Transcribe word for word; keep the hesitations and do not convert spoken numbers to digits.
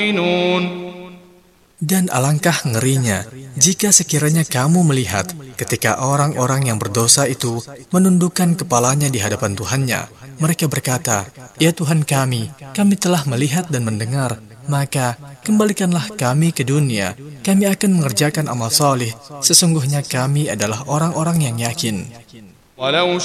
Dan alangkah ngerinya jika sekiranya kamu melihat ketika orang-orang yang berdosa itu menundukkan kepalanya di hadapan Tuhannya. Mereka berkata, "Ya Tuhan kami, kami telah melihat dan mendengar, maka kembalikanlah kami ke dunia. Kami akan mengerjakan amal saleh. Sesungguhnya kami adalah orang-orang yang yakin."